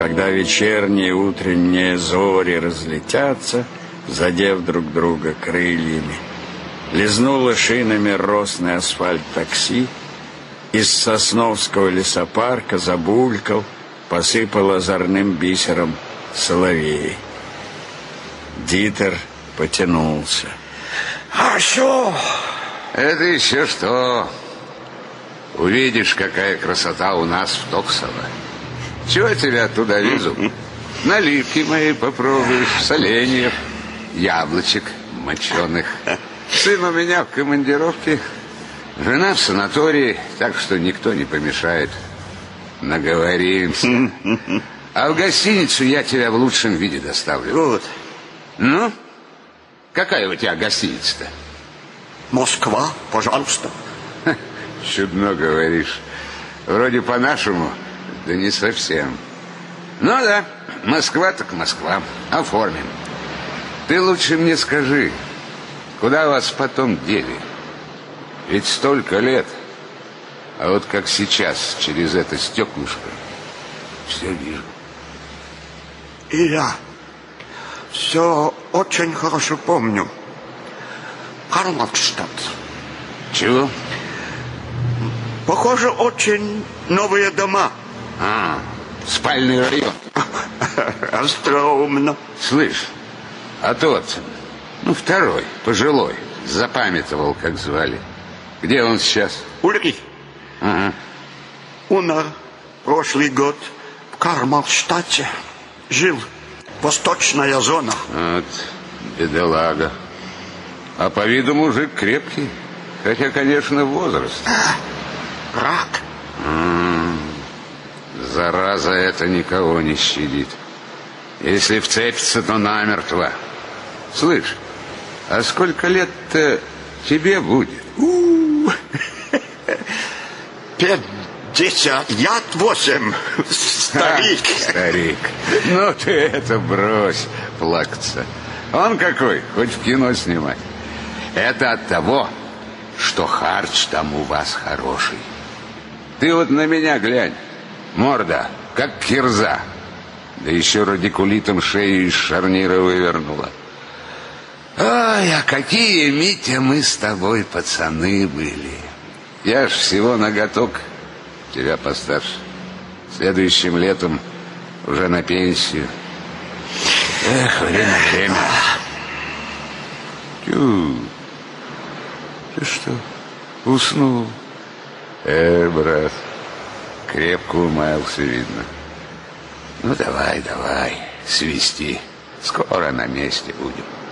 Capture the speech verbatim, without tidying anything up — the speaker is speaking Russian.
Когда вечерние и утренние зори разлетятся, задев друг друга крыльями. Лизнуло шинами росный асфальт такси, из Сосновского лесопарка забулькал, посыпал озорным бисером соловей. Дитер потянулся. А что? Это еще что? Увидишь, какая красота у нас в Токсово. Чего я тебя оттуда везу? Наливки мои попробуешь, соленьев, яблочек моченых. Сын у меня в командировке, жена в санатории, так что никто не помешает. Наговоримся. А в гостиницу я тебя в лучшем виде доставлю. Вот. Ну, какая у тебя гостиница-то? Москва, пожалуйста. Ха, чудно говоришь. Вроде по-нашему, да не совсем. Ну да, Москва так Москва. Оформим. Ты лучше мне скажи, куда вас потом дели? Ведь столько лет. А вот как сейчас, через это стеклышко, все вижу. И я все очень хорошо помню. Карлштадт. Чего? Похоже, очень новые дома. А, спальный район. Остроумно. Слышь, а тот, ну, второй, пожилой, запамятовал, как звали. Где он сейчас? Ульрих. Ага. Умер прошлый год в Карлштадте. Жил. Восточная зона. Вот, бедолага. А по виду мужик крепкий. Хотя, конечно, возраст. Рак. М-м, зараза эта никого не щадит. Если вцепится, то намертво. Слышь, а сколько лет-то тебе будет? У-у-у. Пятьдесят восемь. Старик. А, старик. Ну ты это брось плакаться. Он какой, хоть в кино снимать. Это от того, что харч там у вас хороший. Ты вот на меня глянь. Морда, как кирза. Да еще радикулитом шею из шарнира вывернула. Ой, а какие, Митя, мы с тобой пацаны были. Я ж всего ноготок, тебя постарше. Следующим летом уже на пенсию. Эх, время, время. Тю, ты что, уснул? Э, брат, крепко умаялся, видно. Ну, давай, давай, свисти. Скоро на месте будем.